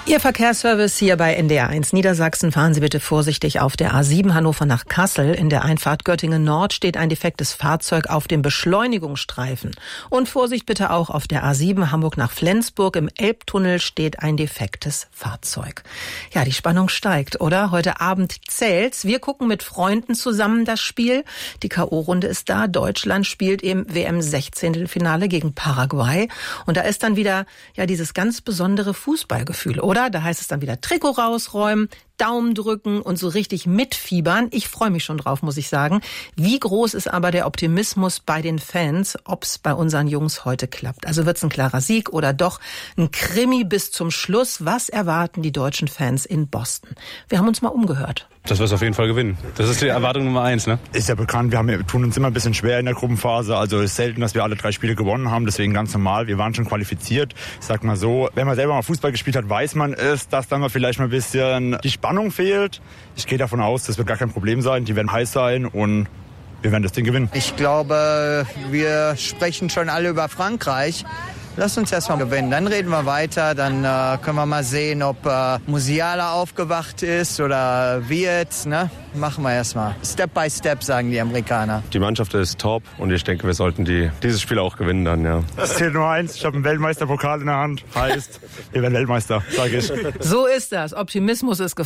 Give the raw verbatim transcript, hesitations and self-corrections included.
Ihr Verkehrsservice hier bei N D R eins Niedersachsen. Fahren Sie bitte vorsichtig auf der A sieben Hannover nach Kassel. In der Einfahrt Göttingen Nord steht ein defektes Fahrzeug auf dem Beschleunigungsstreifen. Und Vorsicht bitte auch auf der A sieben Hamburg nach Flensburg. Im Elbtunnel steht ein defektes Fahrzeug. Ja, die Spannung steigt, oder? Heute Abend zählt's. Wir gucken mit Freunden zusammen das Spiel. Die K O-Runde ist da. Deutschland spielt im W M-Sechzehntelfinale gegen Paraguay. Und da ist dann wieder ja dieses ganz besondere Fußballgefühl, oder? Oder? Da heißt es dann wieder Trikot rausräumen, Daumen drücken und so richtig mitfiebern. Ich freue mich schon drauf, muss ich sagen. Wie groß ist aber der Optimismus bei den Fans, ob es bei unseren Jungs heute klappt? Also wird es ein klarer Sieg oder doch ein Krimi bis zum Schluss? Was erwarten die deutschen Fans in Boston? Wir haben uns mal umgehört. Das wird auf jeden Fall gewinnen. Das ist die Erwartung Nummer eins, ne? Ist ja bekannt, wir, haben, wir tun uns immer ein bisschen schwer in der Gruppenphase. Also es ist selten, dass wir alle drei Spiele gewonnen haben. Deswegen ganz normal, wir waren schon qualifiziert. Ich sag mal so, wenn man selber mal Fußball gespielt hat, weiß man es, dass dann mal vielleicht mal ein bisschen die Spannung fehlt. Ich gehe davon aus, das wird gar kein Problem sein. Die werden heiß sein und wir werden das Ding gewinnen. Ich glaube, wir sprechen schon alle über Frankreich. Lass uns erstmal gewinnen, dann reden wir weiter, dann äh, können wir mal sehen, ob äh, Musiala aufgewacht ist oder wird, ne? Machen wir erstmal. Step by Step, sagen die Amerikaner. Die Mannschaft ist top und ich denke, wir sollten die, dieses Spiel auch gewinnen dann, ja. Das zählt nur eins, ich habe einen Weltmeisterpokal in der Hand, heißt, wir werden Weltmeister, sage ich. So ist das, Optimismus ist gefragt.